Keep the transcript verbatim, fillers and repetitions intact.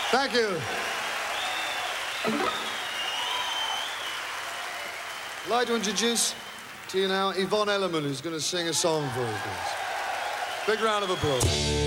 Thank you. I'd like to introduce to you now Yvonne Elliman, who's going to sing a song for us, please. Big round of applause.